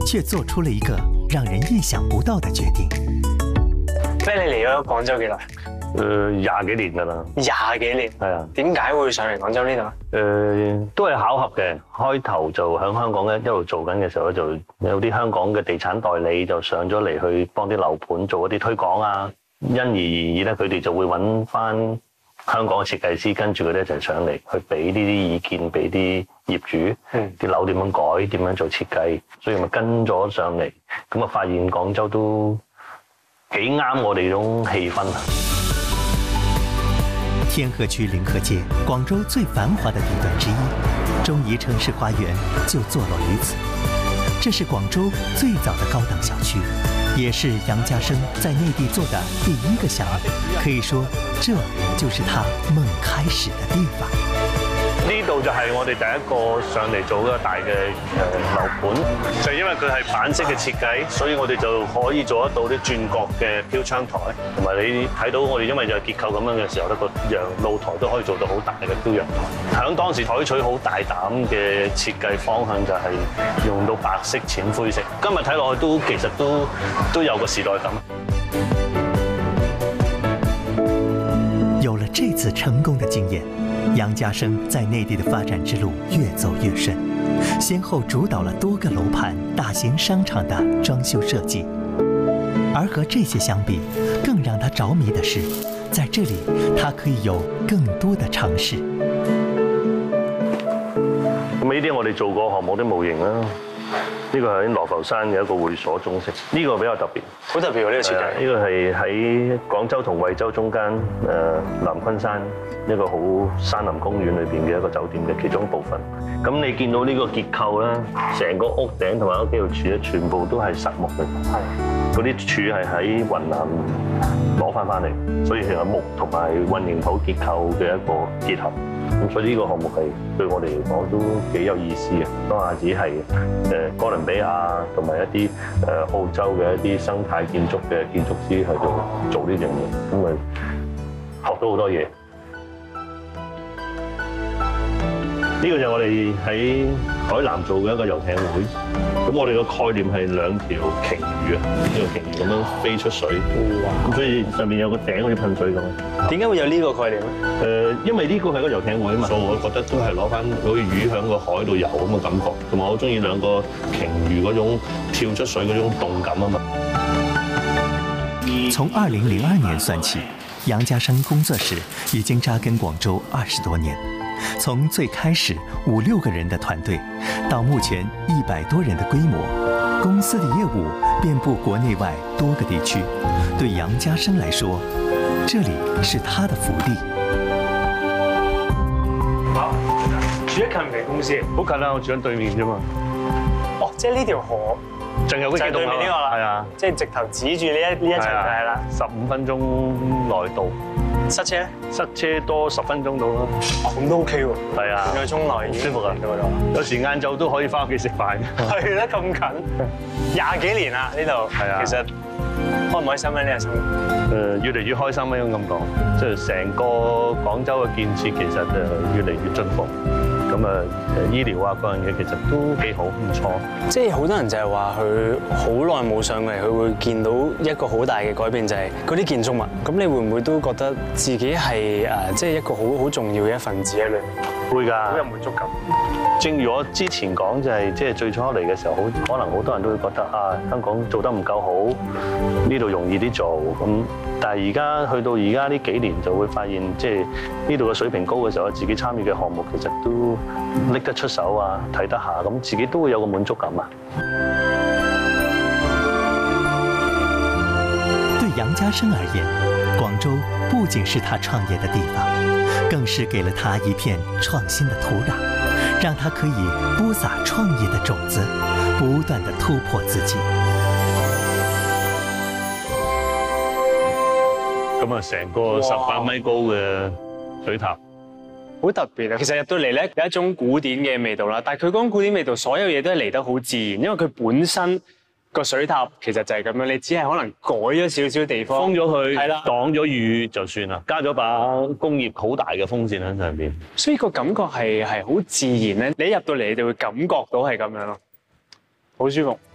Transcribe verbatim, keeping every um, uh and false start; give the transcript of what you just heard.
却做出了一個讓人意想不到的決定。 咩？你嚟咗廣州幾耐？ 誒廿幾年㗎啦。 廿幾年。係啊。 點解會上嚟廣州呢度啊？ 誒都係巧合嘅。開頭就喺香港咧一路做緊嘅時候咧，就有啲香港嘅地產代理就上咗嚟去幫啲樓盤做一啲推廣啊。因而而咧，佢哋就會揾翻香港嘅設計師，跟住佢哋一齊上嚟去俾呢啲意見俾啲業主，啲、嗯、樓點樣改，點樣做設計，所以咪跟咗上嚟，咁啊發現廣州都幾啱我哋種氣氛啊！ 天河區臨河街，廣州最繁華的地段之一，中宜城市花園就坐落於此。這是廣州最早的高檔小區，也是楊家生在內地做的第一個項目。可以說，這就是他夢開始的地方。 呢度就係我哋第一個上嚟做一個大嘅誒樓盤，就係因為佢係板式嘅設計，所以我哋就可以做得到啲轉角嘅飄窗台，同埋你睇到我哋因為就係結構咁樣嘅時候咧，個陽露台都可以做到好大嘅飄陽台。響當時採取好大膽嘅設計方向，就係用到白色、淺灰色。今日睇落去都其實都都有個時代感。 有了這次成功的經驗，楊家生在內地的發展之路越走越順，先後主導了多個樓盤、大型商場的裝修設計。而和這些相比，更讓他着迷的是，在這裡他可以有更多的嘗試。 咁呢啲我哋做過項目啲模型啦。呢個係喺羅浮山嘅一個會所中式，呢個比較特別， 好特別喎呢個設計。 呢個係喺廣州同惠州中間，誒南昆山一個好山林公園裏邊嘅一個酒店嘅其中一部分。咁你見到呢個結構咧，成個屋頂同埋嗰幾條柱咧，全部都係實木嘅。係。嗰啲柱係喺雲南攞翻翻嚟，所以係木同埋混凝土結構嘅一個結合。咁所以呢個項目係對我哋嚟講都幾有意思嘅。當下只係誒哥倫比亞同埋一啲誒澳洲嘅一啲生態建築嘅建築師喺度做呢樣嘢，咁咪學到好多嘢。呢個就係我哋喺海南做嘅一個遊艇會。咁我哋個概念係兩條鯨魚啊，呢個鯨魚咁樣飛出水，咁所以上面有個頂好似噴水咁。 點解會有呢個概念咧？ 誒，因為呢個係個遊艇會啊嘛，所以我覺得都係攞翻好似魚喺個海度游咁嘅感覺，同埋我中意兩個鯨魚嗰種跳出水嗰種動感啊嘛。 從二零零二年算起，楊家生工作室已經紮根廣州二十多年。從最開始五六個人的團隊，到目前一百多人的規模，公司的業務遍佈國內外多個地區。對楊家生來說，這裡是他的福地。 好，住得近唔近公司？ 好近啦，我住喺對面啫嘛。 哦，即係呢條河。 仲有嗰幾棟樓啦，係啊， 即係直頭指住呢一呢一層就係啦。 十五分鐘內到。 塞車？ 塞車多十分鐘到啦。 哦，咁都 OK 喎。係啊， 兩個鐘內已經舒服啊。有時晏晝都可以翻屋企食飯。 係啦，咁近，廿幾年啦呢度。係啊。其實開唔開心咧？呢個生活？誒，越嚟越開心啦，應該咁講。即係成個廣州嘅建設其實誒越嚟越進步。咁啊，誒醫療啊嗰樣嘢其實都幾好，唔錯。即係好多人就係話佢好耐冇上嚟，佢會見到一個好大嘅改變，就係嗰啲建築物。咁你會唔會都覺得自己係誒，即係一個好好重要嘅一份子喺裏面？會㗎，好有滿足感。正如我之前講，就係即係最初嚟嘅時候，好可能好多人都會覺得啊，香港做得唔夠好，呢度容易啲做咁。但係而家去到而家呢幾年，就會發現即係呢度嘅水平高嘅時候，自己參與嘅項目其實都拎得出手啊，睇得下，咁自己都會有個滿足感啊。 對楊家生而言，廣州不僅是他創業的地方，更是給了他一片創新的土壤，讓他可以播撒創業的種子，不斷地突破自己。 咁啊，成個十八米高嘅水塔， 好特別啊！其實入到嚟咧有一種古典嘅味道啦，但係佢講古典味道，所有嘢都係嚟得好自然，因為佢本身個水塔其實就係咁樣，你只係可能改咗少少地方， 封咗佢， 係啦， 擋咗雨就算啦，加咗把工業好大嘅風扇喺上邊， 所以個感覺係係好自然咧。你一入到嚟，你就會感覺到係咁樣咯，好舒服。